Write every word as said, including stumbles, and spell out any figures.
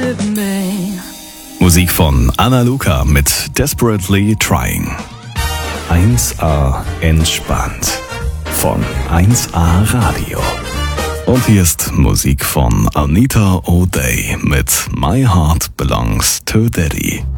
with me. Musik von Anna Luca mit Desperately Trying. eins A entspannt von eins A Radio. Und hier ist Musik von Anita O'Day mit My Heart Belongs to Daddy.